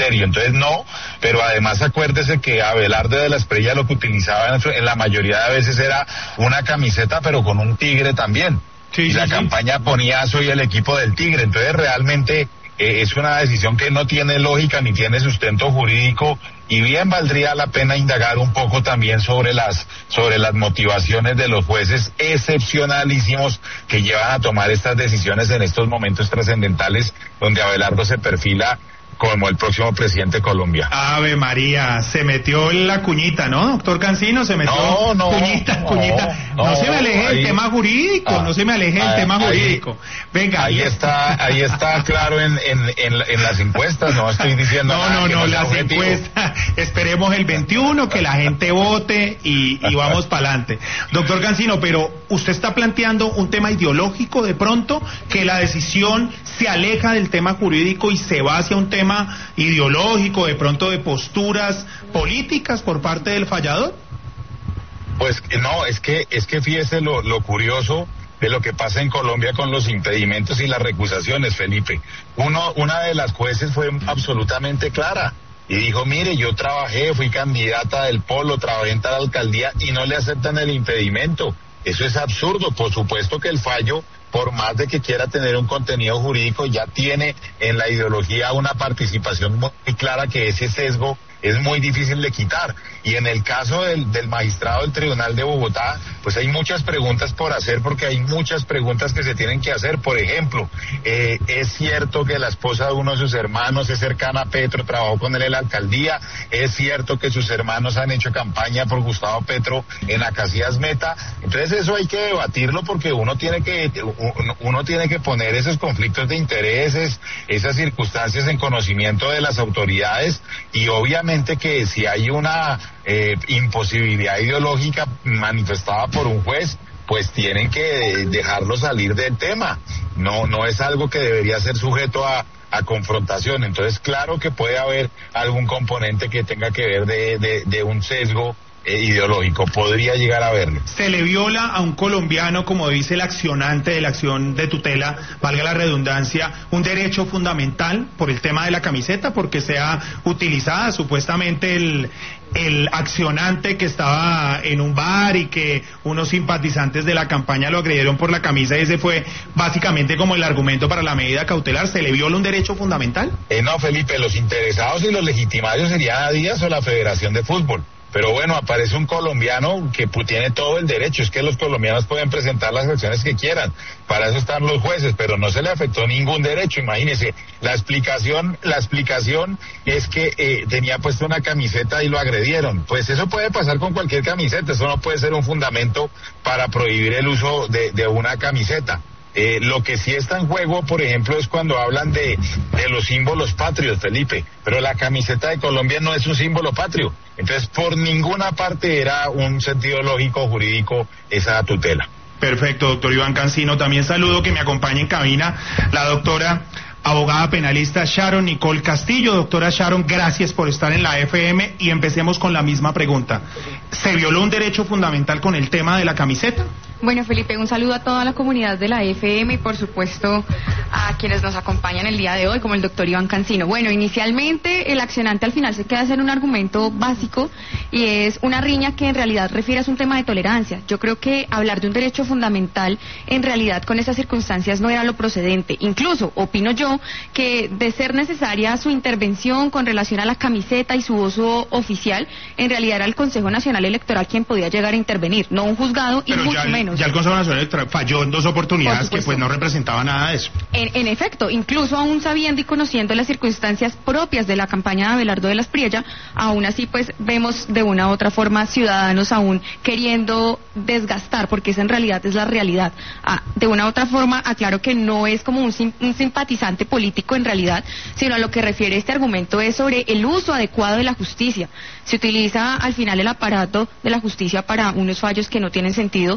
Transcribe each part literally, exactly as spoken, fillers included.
serio. Entonces no, pero además acuérdese que Abelardo de la Espriella lo que utilizaba en, en la mayoría de veces era una camiseta pero con un tigre también. Sí, y sí, la sí. campaña ponía soy el equipo del tigre, entonces realmente eh, es una decisión que no tiene lógica ni tiene sustento jurídico, y bien valdría la pena indagar un poco también sobre las sobre las motivaciones de los jueces excepcionalísimos que llevan a tomar estas decisiones en estos momentos trascendentales donde Abelardo se perfila como el próximo presidente de Colombia. Ave María, se metió en la cuñita, ¿no, doctor Cancino? Se metió no, no, cuñita, no, cuñita. No, no se me aleje ahí, el tema jurídico, ah, no se me aleje el tema ahí, jurídico. Venga. Ahí está, ahí está claro en, en, en, en las encuestas, no estoy diciendo no, nada. No, no, no, no las encuestas, esperemos el veintiuno, que la gente vote y, y vamos para adelante. Doctor Cancino, pero usted está planteando un tema ideológico de pronto, que la decisión se aleja del tema jurídico y se va hacia un tema ideológico. Lógico, de pronto de posturas políticas por parte del fallador. Pues no, es que es que fíjese lo, lo curioso de lo que pasa en Colombia con los impedimentos y las recusaciones, Felipe. Uno, una de las jueces fue absolutamente clara y dijo, mire, yo trabajé, fui candidata del Polo, trabajé en tal alcaldía y no le aceptan el impedimento. Eso es absurdo. Por supuesto que el fallo, por más de que quiera tener un contenido jurídico, ya tiene en la ideología una participación muy clara que ese sesgo es muy difícil de quitar. Y en el caso del, del magistrado del Tribunal de Bogotá, pues hay muchas preguntas por hacer, porque hay muchas preguntas que se tienen que hacer. Por ejemplo, eh, es cierto que la esposa de uno de sus hermanos es cercana a Petro, trabajó con él en la alcaldía, es cierto que sus hermanos han hecho campaña por Gustavo Petro en la Casillas Meta. Entonces eso hay que debatirlo, porque uno tiene que uno, uno tiene que poner esos conflictos de intereses, esas circunstancias en conocimiento de las autoridades, y obviamente que si hay una eh, imposibilidad ideológica manifestada por un juez, pues tienen que dejarlo salir del tema. No, no es algo que debería ser sujeto a, a confrontación. Entonces, claro que puede haber algún componente que tenga que ver de, de, de un sesgo eh, ideológico, podría llegar a verlo. Se le viola a un colombiano, como dice el accionante de la acción de tutela, valga la redundancia, un derecho fundamental por el tema de la camiseta, porque sea utilizada supuestamente el el accionante que estaba en un bar y que unos simpatizantes de la campaña lo agredieron por la camisa, y ese fue básicamente como el argumento para la medida cautelar. ¿Se le viola un derecho fundamental? Eh, no, Felipe, los interesados y los legitimarios serían Adidas o la Federación de Fútbol. Pero bueno, aparece un colombiano que tiene todo el derecho. Es que los colombianos pueden presentar las acciones que quieran, para eso están los jueces, pero no se le afectó ningún derecho. Imagínese, la explicación la explicación es que eh, tenía puesto una camiseta y lo agredieron. Pues eso puede pasar con cualquier camiseta, eso no puede ser un fundamento para prohibir el uso de, de una camiseta. Eh, lo que sí está en juego, por ejemplo, es cuando hablan de, de los símbolos patrios, Felipe, pero la camiseta de Colombia no es un símbolo patrio. Entonces, por ninguna parte era un sentido lógico jurídico esa tutela. Perfecto, doctor Iván Cancino. También saludo, que me acompañe en cabina la doctora abogada penalista Sharon Nicole Castillo. Doctora Sharon, gracias por estar en la F M, y empecemos con la misma pregunta. ¿Se violó un derecho fundamental con el tema de la camiseta? Bueno, Felipe, un saludo a toda la comunidad de la F M y por supuesto a quienes nos acompañan el día de hoy, como el doctor Iván Cancino. Bueno, inicialmente el accionante al final se queda en un argumento básico, y es una riña que en realidad refiere a un tema de tolerancia. Yo creo que hablar de un derecho fundamental en realidad con esas circunstancias no era lo procedente. Incluso opino yo que, de ser necesaria su intervención con relación a la camiseta y su uso oficial, en realidad era el Consejo Nacional Electoral quien podía llegar a intervenir, no un juzgado, y Pero mucho ya, menos. Ya el Consejo Nacional Electoral falló en dos oportunidades que pues no representaba nada de eso. En, en efecto, incluso aún sabiendo y conociendo las circunstancias propias de la campaña de Abelardo de la Espriella, aún así pues vemos de una u otra forma ciudadanos aún queriendo desgastar, porque esa en realidad es la realidad. Ah, de una u otra forma aclaro que no es como un, sim, un simpatizante político en realidad, sino a lo que refiere este argumento es sobre el uso adecuado de la justicia. Se utiliza al final el aparato de la justicia para unos fallos que no tienen sentido y que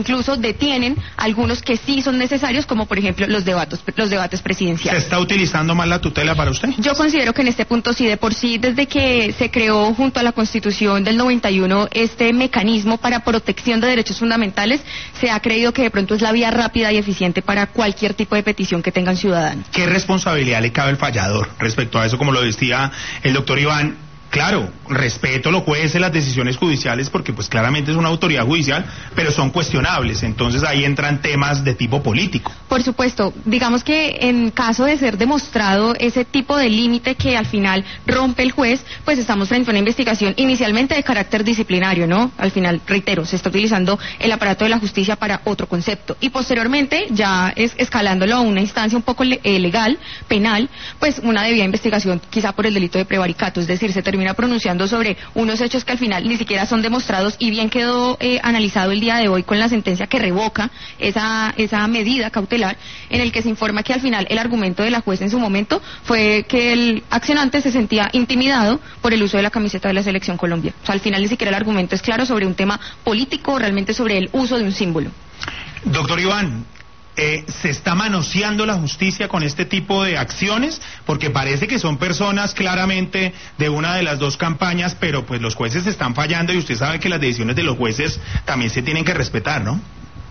incluso detienen algunos que sí son necesarios, como por ejemplo los debates, los debates presidenciales. ¿Se está utilizando mal la tutela para usted? Yo considero que en este punto sí, de por sí, desde que se creó junto a la Constitución del noventa y uno este mecanismo para protección de derechos fundamentales, se ha creído que de pronto es la vía rápida y eficiente para cualquier tipo de petición que tengan ciudadanos. ¿Qué responsabilidad le cabe al fallador respecto a eso, como lo decía el doctor Iván? Claro, respeto los jueces, las decisiones judiciales, porque pues claramente es una autoridad judicial, pero son cuestionables, entonces ahí entran temas de tipo político. Por supuesto, digamos que en caso de ser demostrado ese tipo de límite que al final rompe el juez, pues estamos frente a una investigación inicialmente de carácter disciplinario, ¿no? Al final, reitero, se está utilizando el aparato de la justicia para otro concepto, y posteriormente, ya es escalándolo a una instancia un poco le, eh, legal, penal, pues una debida investigación quizá por el delito de prevaricato, es decir, se termina pronunciando sobre unos hechos que al final ni siquiera son demostrados, y bien quedó eh, analizado el día de hoy con la sentencia que revoca esa esa medida cautelar, en el que se informa que al final el argumento de la jueza en su momento fue que el accionante se sentía intimidado por el uso de la camiseta de la Selección Colombia. O sea, al final ni siquiera el argumento es claro sobre un tema político, realmente sobre el uso de un símbolo. Doctor Iván, Eh, ¿se está manoseando la justicia con este tipo de acciones? Porque parece que son personas claramente de una de las dos campañas, pero pues los jueces están fallando y usted sabe que las decisiones de los jueces también se tienen que respetar, ¿no?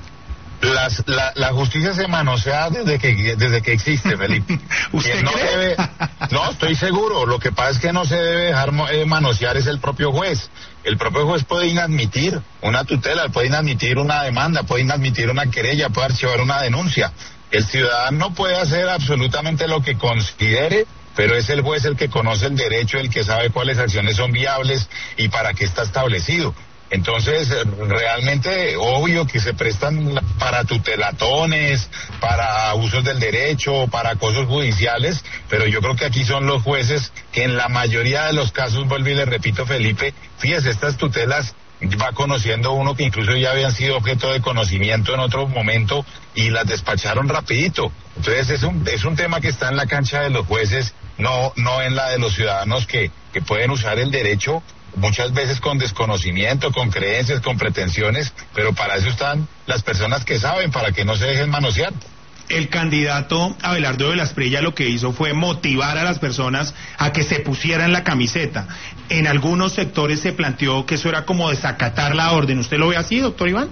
Las, la, la justicia se manosea desde que desde que existe, Felipe. ¿Usted no cree? debe, no, estoy seguro. Lo que pasa es que no se debe dejar eh, manosear es el propio juez. El propio juez puede inadmitir una tutela, puede inadmitir una demanda, puede inadmitir una querella, puede archivar una denuncia. El ciudadano puede hacer absolutamente lo que considere, pero es el juez el que conoce el derecho, el que sabe cuáles acciones son viables y para qué está establecido. Entonces, realmente, obvio que se prestan para tutelatones, para abusos del derecho, para acosos judiciales, pero yo creo que aquí son los jueces que en la mayoría de los casos, vuelvo y le repito, Felipe, fíjese, estas tutelas va conociendo uno que incluso ya habían sido objeto de conocimiento en otro momento y las despacharon rapidito. Entonces es un es un tema que está en la cancha de los jueces, no no en la de los ciudadanos que que pueden usar el derecho muchas veces con desconocimiento, con creencias, con pretensiones, pero para eso están las personas que saben, para que no se dejen manosear. El candidato Abelardo de la Espriella lo que hizo fue motivar a las personas a que se pusieran la camiseta. En algunos sectores se planteó que eso era como desacatar la orden. ¿Usted lo ve así, doctor Iván?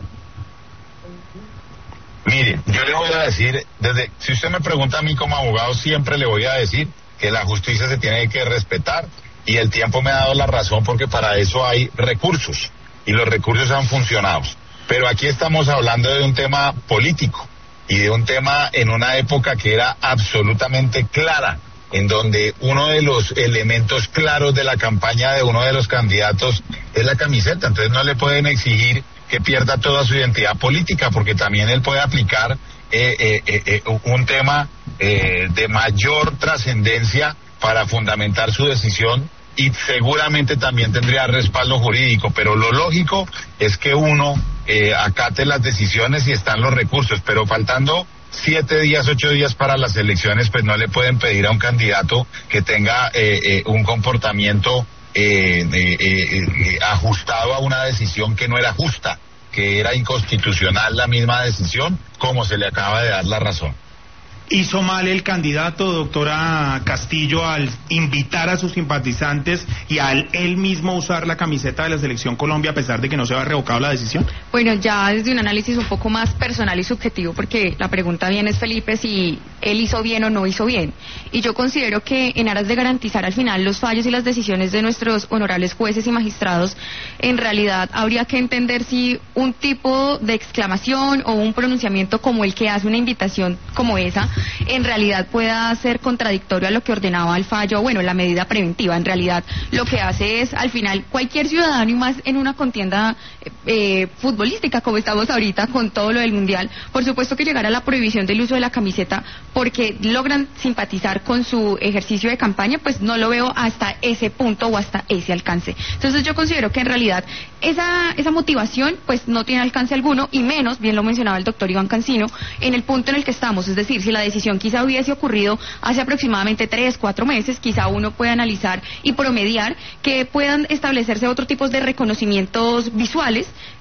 Mire, yo le voy a decir, desde si usted me pregunta a mí como abogado, siempre le voy a decir que la justicia se tiene que respetar, y el tiempo me ha dado la razón porque para eso hay recursos, y los recursos han funcionado. Pero aquí estamos hablando de un tema político, y de un tema en una época que era absolutamente clara, en donde uno de los elementos claros de la campaña de uno de los candidatos es la camiseta. Entonces no le pueden exigir que pierda toda su identidad política, porque también él puede aplicar eh, eh, eh, eh, un tema eh, de mayor trascendencia para fundamentar su decisión, y seguramente también tendría respaldo jurídico, pero lo lógico es que uno eh, acate las decisiones y están los recursos, pero faltando siete días, ocho días para las elecciones, pues no le pueden pedir a un candidato que tenga eh, eh, un comportamiento eh, eh, eh, eh, ajustado a una decisión que no era justa, que era inconstitucional la misma decisión, como se le acaba de dar la razón. ¿Hizo mal el candidato, doctora Castillo, al invitar a sus simpatizantes y al él mismo usar la camiseta de la Selección Colombia a pesar de que no se había revocado la decisión? Bueno, ya desde un análisis un poco más personal y subjetivo, porque la pregunta bien es, Felipe, si él hizo bien o no hizo bien. Y yo considero que en aras de garantizar al final los fallos y las decisiones de nuestros honorables jueces y magistrados, en realidad habría que entender si un tipo de exclamación o un pronunciamiento como el que hace una invitación como esa, en realidad pueda ser contradictorio a lo que ordenaba el fallo, bueno, la medida preventiva. En realidad lo que hace es, al final, cualquier ciudadano, y más en una contienda eh, futbolística como estamos ahorita con todo lo del Mundial, por supuesto que llegar a la prohibición del uso de la camiseta porque logran simpatizar con su ejercicio de campaña, pues no lo veo hasta ese punto o hasta ese alcance. Entonces yo considero que en realidad esa, esa motivación pues no tiene alcance alguno, y menos, bien lo mencionaba el doctor Iván Cancino, en el punto en el que estamos. Es decir, si la decisión quizá hubiese ocurrido hace aproximadamente tres, cuatro meses, quizá uno puede analizar y promediar que puedan establecerse otros tipos de reconocimientos visuales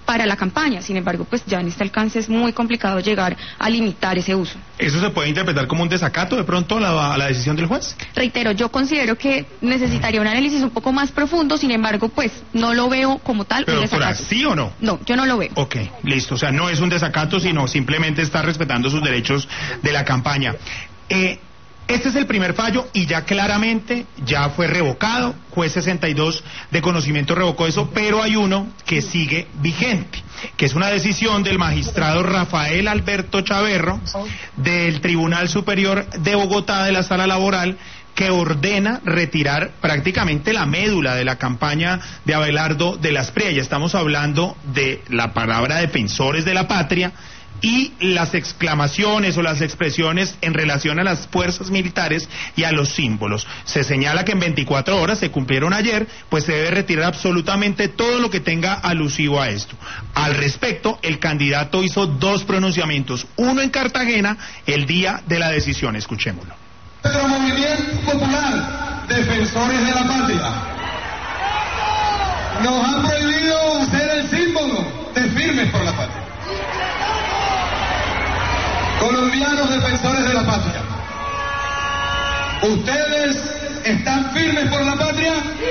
para la campaña. Sin embargo, pues ya en este alcance es muy complicado llegar a limitar ese uso. ¿Eso se puede interpretar como un desacato de pronto a la, a la decisión del juez? Reitero, yo considero que necesitaría un análisis un poco más profundo, sin embargo, pues no lo veo como tal. Pero, un desacato. doctora, ¿sí o no? No, yo no lo veo. Ok, listo. O sea, no es un desacato, sino simplemente está respetando sus derechos de la campaña. Eh, Este es el primer fallo y ya claramente ya fue revocado, juez sesenta y dos de conocimiento revocó eso, pero hay uno que sigue vigente, que es una decisión del magistrado Rafael Alberto Chaverro del Tribunal Superior de Bogotá de la Sala Laboral, que ordena retirar prácticamente la médula de la campaña de Abelardo de las Espriella. Estamos hablando de la palabra defensores de la patria y las exclamaciones o las expresiones en relación a las fuerzas militares y a los símbolos. Se señala que en veinticuatro horas, se cumplieron ayer, pues se debe retirar absolutamente todo lo que tenga alusivo a esto. Al respecto, el candidato hizo dos pronunciamientos, uno en Cartagena el día de la decisión. Escuchémoslo. Nuestro movimiento popular, defensores de la patria, nos ha prohibido hacer el símbolo de firmes por la patria. Colombianos defensores de la patria, ¿ustedes están firmes por la patria?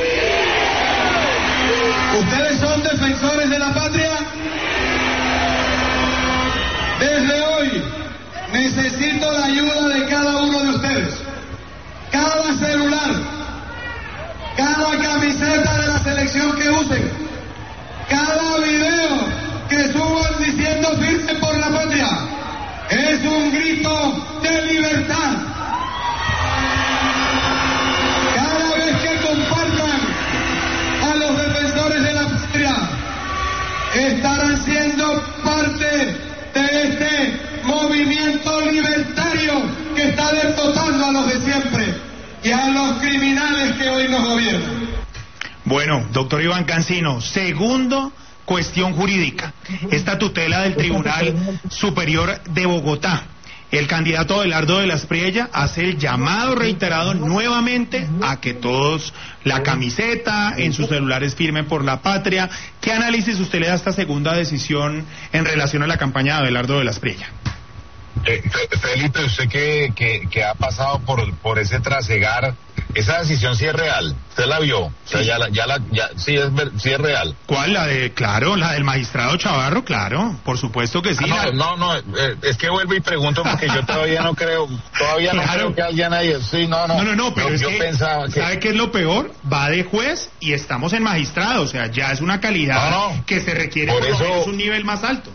¿Ustedes son defensores de la patria? Desde hoy necesito la ayuda de cada uno de ustedes. Cada celular, cada camiseta de la selección que usen, cada video que suban diciendo firme por la patria, es un grito de libertad. Cada vez que compartan a los defensores de la patria, estarán siendo parte de este movimiento libertario que está derrotando a los de siempre y a los criminales que hoy nos gobiernan. Bueno, doctor Iván Cancino, segundo cuestión jurídica, esta tutela del Tribunal Superior de Bogotá. El candidato Abelardo de las Espriella hace el llamado reiterado nuevamente a que todos la camiseta, en sus celulares firmen por la patria. ¿Qué análisis usted le da a esta segunda decisión en relación a la campaña de Abelardo de las Espriella? Eh, Felipe, usted que, que, que ha pasado por, por ese trasegar, esa decisión sí es real, usted la vio, o sea, sí. ya la, ya la, ya, sí es, sí es real. ¿Cuál? La de, claro, la del magistrado Chavarro, claro, por supuesto que sí. Ah, no, la... no, no, eh, es que vuelvo y pregunto porque yo todavía no creo, todavía claro. no creo que haya nadie, sí, no, no. No, no, no, pero yo, es yo que, pensaba que... ¿sabe qué es lo peor? Va de juez y estamos en magistrado, o sea, ya es una calidad no, no. que se requiere por, por eso... lo menos un nivel más alto.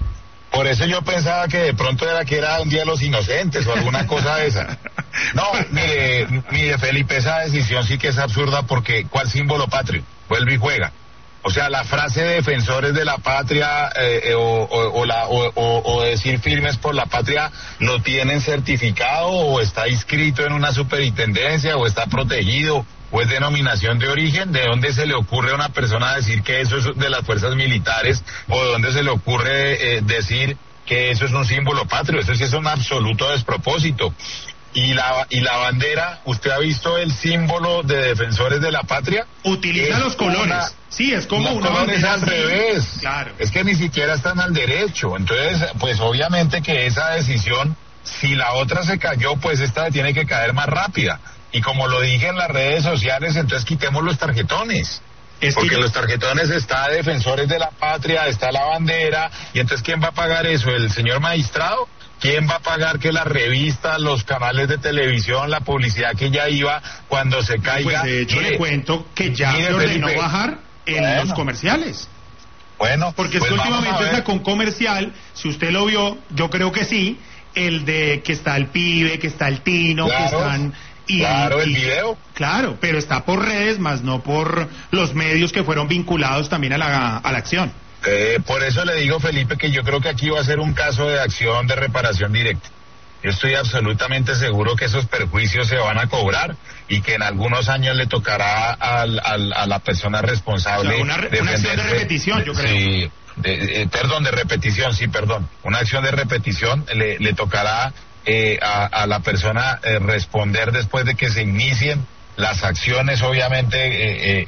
Por eso yo pensaba que de pronto era que era un día de los inocentes o alguna cosa de esa. No, mire, mire Felipe, esa decisión sí que es absurda porque ¿cuál símbolo patrio? Vuelve y juega. O sea, la frase de defensores de la patria eh, eh, o, o, o, la, o, o, o decir firmes por la patria, ¿lo tienen certificado o está inscrito en una superintendencia o está protegido? ¿O es denominación de origen? ¿De dónde se le ocurre a una persona decir que eso es de las fuerzas militares? ¿O de dónde se le ocurre eh, decir que eso es un símbolo patrio? Eso sí es un absoluto despropósito. Y la, y la bandera, ¿usted ha visto el símbolo de defensores de la patria? Utiliza los colores. Una, sí, es como los una colores bandera al así. revés. Claro. Es que ni siquiera están al derecho. Entonces, pues obviamente que esa decisión, si la otra se cayó, pues esta tiene que caer más rápida. Y como lo dije en las redes sociales, entonces quitemos los tarjetones. Es porque yo... los tarjetones está defensores de la patria, está la bandera, y entonces ¿quién va a pagar eso? ¿El señor magistrado? ¿Quién va a pagar que las revistas, los canales de televisión, la publicidad que ya iba cuando se caiga? Pues de hecho mire, le cuento que ya se ordenó Felipe, bajar en bueno, los comerciales. Bueno, porque pues es que últimamente sacó un comercial, si usted lo vio, yo creo que sí, el de que está el pibe, que está el Tino, claro. que están... Y, claro, el y, video. Claro, pero está por redes, más no por los medios que fueron vinculados también a la, a la acción. Eh, por eso le digo, Felipe, que yo creo que aquí va a ser un caso de acción de reparación directa. Yo estoy absolutamente seguro que esos perjuicios se van a cobrar y que en algunos años le tocará al, al, a la persona responsable. O sea, una, una acción de repetición, yo creo. Sí, de, eh, perdón, de repetición, sí, perdón. Una acción de repetición le, le tocará eh, a, a la persona eh, responder después de que se inicien las acciones, obviamente, eh, eh,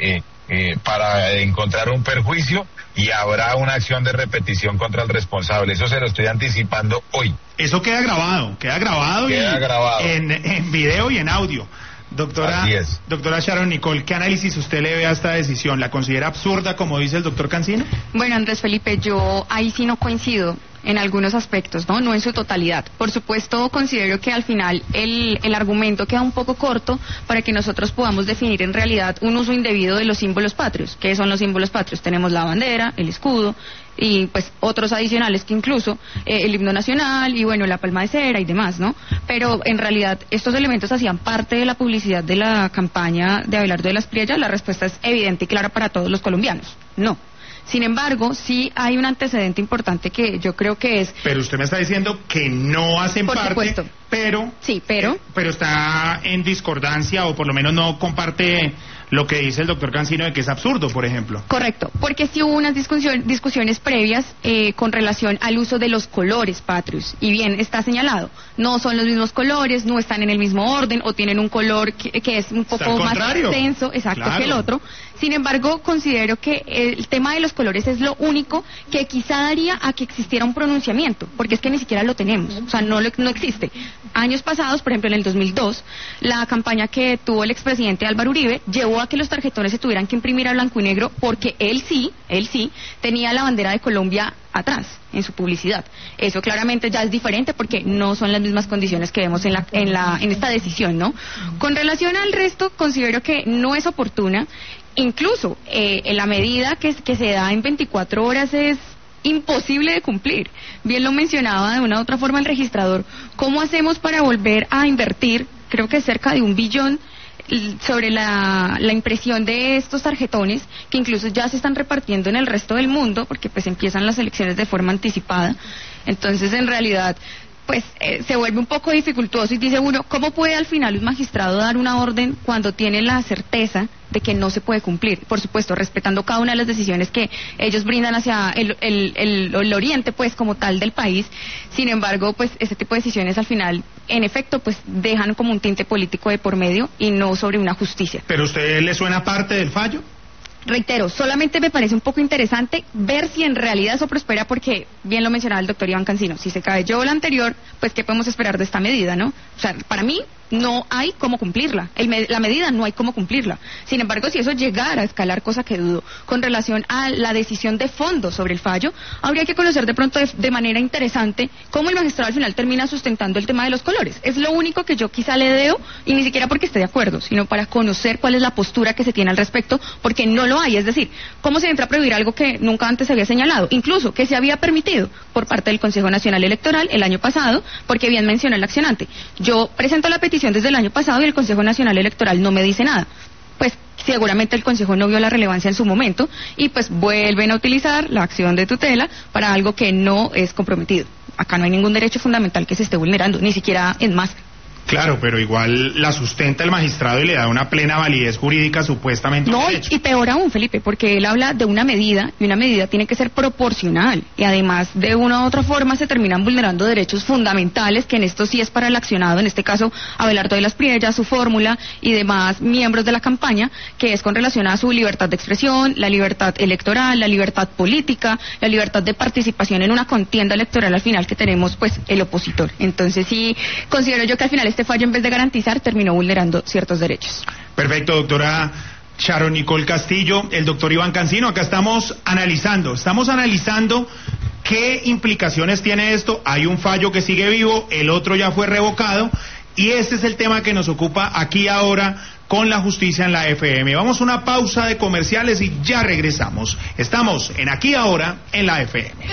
eh, para encontrar un perjuicio y habrá una acción de repetición contra el responsable. Eso se lo estoy anticipando hoy. Eso queda grabado, queda grabado, queda y grabado. En, en video y en audio. Doctora, Así es. doctora Sharon Nicole, ¿qué análisis usted le ve a esta decisión? ¿La considera absurda, como dice el doctor Cancino? Bueno, Andrés Felipe, yo ahí sí no coincido en algunos aspectos, ¿no? No en su totalidad. Por supuesto, considero que al final el, el argumento queda un poco corto para que nosotros podamos definir en realidad un uso indebido de los símbolos patrios. ¿Qué son los símbolos patrios? Tenemos la bandera, el escudo y pues otros adicionales que incluso eh, el himno nacional y bueno, la palma de cera y demás, ¿no? Pero en realidad estos elementos hacían parte de la publicidad de la campaña de Abelardo de las Priellas. La respuesta es evidente y clara para todos los colombianos. No. Sin embargo, sí hay un antecedente importante que yo creo que es... Pero usted me está diciendo que no hacen Por parte, supuesto. pero... Sí, pero... Pero está en discordancia o por lo menos no comparte lo que dice el doctor Cancino de que es absurdo, por ejemplo. Correcto, porque sí hubo unas discusión, discusiones previas eh, con relación al uso de los colores patrios. Y bien, está señalado, no son los mismos colores, no están en el mismo orden o tienen un color que, que es un poco más intenso, exacto, claro, que el otro. Sin embargo, considero que el tema de los colores es lo único que quizá daría a que existiera un pronunciamiento, porque es que ni siquiera lo tenemos, o sea, no, lo, no existe. Años pasados, por ejemplo en el dos mil dos, la campaña que tuvo el expresidente Álvaro Uribe llevó a que los tarjetones se tuvieran que imprimir a blanco y negro porque él sí, él sí, tenía la bandera de Colombia atrás en su publicidad. Eso claramente ya es diferente porque no son las mismas condiciones que vemos en la en la en esta decisión, ¿no? Con relación al resto, considero que no es oportuna. Incluso eh, en la medida que, que se da en veinticuatro horas es imposible de cumplir. Bien lo mencionaba de una u otra forma el registrador. ¿Cómo hacemos para volver a invertir, creo que cerca de un billón, sobre la, la impresión de estos tarjetones, que incluso ya se están repartiendo en el resto del mundo, porque pues empiezan las elecciones de forma anticipada? Entonces, en realidad, pues eh, se vuelve un poco dificultoso y dice uno, ¿cómo puede al final un magistrado dar una orden cuando tiene la certeza de que no se puede cumplir? Por supuesto, respetando cada una de las decisiones que ellos brindan hacia el, el, el, el oriente, pues, como tal del país. Sin embargo, pues, este tipo de decisiones al final, en efecto, pues, dejan como un tinte político de por medio y no sobre una justicia. ¿Pero a usted le suena parte del fallo? Reitero, solamente me parece un poco interesante ver si en realidad eso prospera, porque bien lo mencionaba el doctor Iván Cancino, si se cayó la anterior, pues ¿qué podemos esperar de esta medida, no? O sea, para mí no hay cómo cumplirla, el me la medida no hay cómo cumplirla. Sin embargo, si eso llegara a escalar, cosa que dudo, con relación a la decisión de fondo sobre el fallo, habría que conocer de pronto de, de manera interesante cómo el magistrado al final termina sustentando el tema de los colores. Es lo único que yo quizá le deo, y ni siquiera porque esté de acuerdo, sino para conocer cuál es la postura que se tiene al respecto, porque no lo hay. Es decir, ¿cómo se entra a prohibir algo que nunca antes se había señalado? Incluso que se había permitido por parte del Consejo Nacional Electoral el año pasado, porque bien mencionó el accionante. Yo presento la petición desde el año pasado y el Consejo Nacional Electoral no me dice nada. Pues seguramente el Consejo no vio la relevancia en su momento y pues vuelven a utilizar la acción de tutela para algo que no es comprometido. Acá no hay ningún derecho fundamental que se esté vulnerando, ni siquiera en masa. Claro, pero igual la sustenta el magistrado y le da una plena validez jurídica supuestamente. No, y peor aún, Felipe, porque él habla de una medida y una medida tiene que ser proporcional y además de una u otra forma se terminan vulnerando derechos fundamentales, que en esto sí es para el accionado, en este caso Abelardo de las Priellas, su fórmula y demás miembros de la campaña, que es con relación a su libertad de expresión, la libertad electoral, la libertad política, la libertad de participación en una contienda electoral al final que tenemos pues el opositor. Entonces sí considero yo que al final este fallo, en vez de garantizar, terminó vulnerando ciertos derechos. Perfecto, doctora Sharon Nicole Castillo, el doctor Iván Cancino. Acá estamos analizando, estamos analizando qué implicaciones tiene esto. Hay un fallo que sigue vivo, el otro ya fue revocado, y este es el tema que nos ocupa aquí ahora con la justicia en la F M. Vamos a una pausa de comerciales y ya regresamos. Estamos en Aquí Ahora en la F M.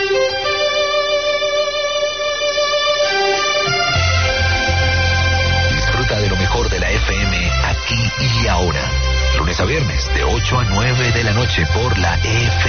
De lo mejor de la F M, aquí y ahora. Lunes a viernes, de ocho a nueve de la noche por la F M.